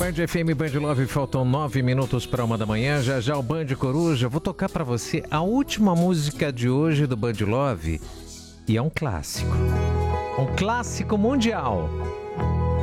Band FM, Band Love, faltam 9 minutos para 1 da manhã. Já já o Band Coruja. Vou tocar para você a última música de hoje do Band Love. E é um clássico. Um clássico mundial.